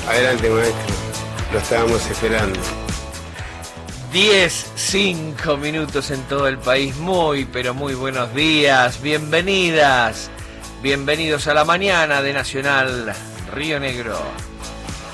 Adelante, maestro. Lo estábamos esperando. 5 minutos en todo el país. Muy, pero muy buenos días. Bienvenidas. Bienvenidos a la mañana de Nacional Río Negro.